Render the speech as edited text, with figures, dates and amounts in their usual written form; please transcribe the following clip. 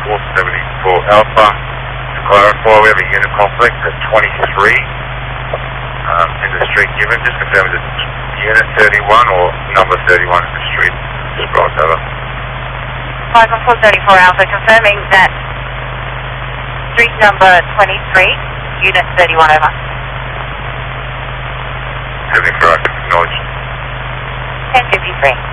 474 Alpha. To clarify, we have a unit complex at 23 in the street given. Just confirm is it unit 31 or number 31 in the street described, over. 434 Alpha, confirming that street number 23, unit 31, over. 74, acknowledged. 1053.